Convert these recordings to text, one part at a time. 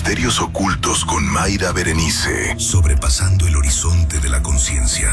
Misterios ocultos con Mayra Berenice. Sobrepasando el horizonte de la conciencia.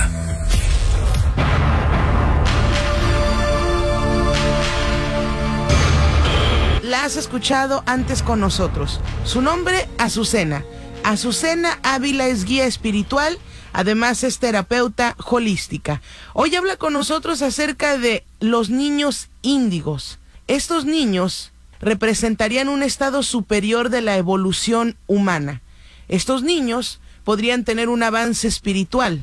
La has escuchado antes con nosotros. Su nombre, Azucena. Azucena Ávila es guía espiritual, además es terapeuta holística. Hoy habla con nosotros acerca de los niños índigos. Estos niños representarían un estado superior de la evolución humana. Estos niños podrían tener un avance espiritual,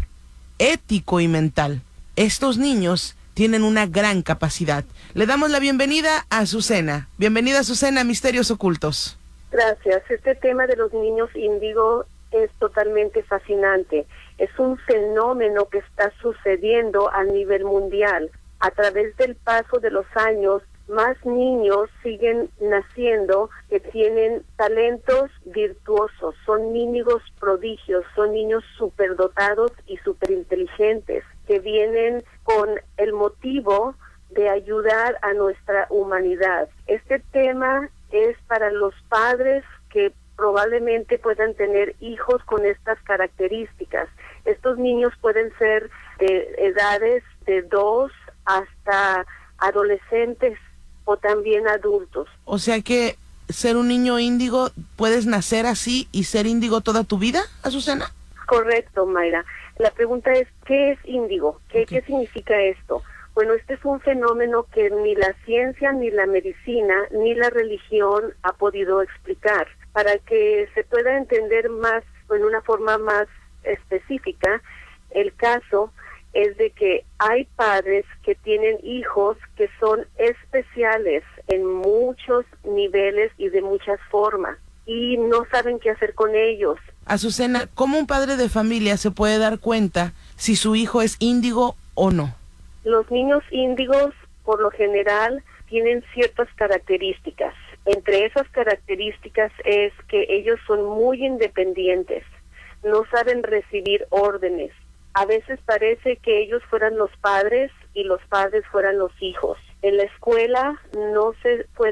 ético y mental. Estos niños tienen una gran capacidad. Le damos la bienvenida a Azucena. Bienvenida, Azucena, a Misterios Ocultos. Gracias. Este tema de los niños índigo es totalmente fascinante. Es un fenómeno que está sucediendo a nivel mundial. A través del paso de los años, más niños siguen naciendo que tienen talentos virtuosos. Son niños prodigios, son niños superdotados y superinteligentes que vienen con el motivo de ayudar a nuestra humanidad. Este tema es para los padres que probablemente puedan tener hijos con estas características. Estos niños pueden ser de edades de 2 hasta adolescentes o también adultos. O sea que ser un niño índigo, ¿puedes nacer así y ser índigo toda tu vida, Azucena? Correcto, Mayra. La pregunta es, ¿qué es índigo? ¿Qué significa esto? Bueno, este es un fenómeno que ni la ciencia, ni la medicina, ni la religión ha podido explicar. Para que se pueda entender más, en una forma más específica, el caso es de que hay padres que tienen hijos que son especiales en muchos niveles y de muchas formas y no saben qué hacer con ellos. Azucena, ¿cómo un padre de familia se puede dar cuenta si su hijo es índigo o no? Los niños índigos, por lo general, tienen ciertas características. Entre esas características es que ellos son muy independientes, no saben recibir órdenes. A veces parece que ellos fueran los padres y los padres fueran los hijos. En la escuela no se puede